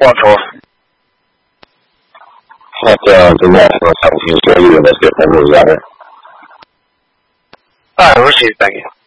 4 咁上次所以咪食緊嚟嘅。 好似定嘅。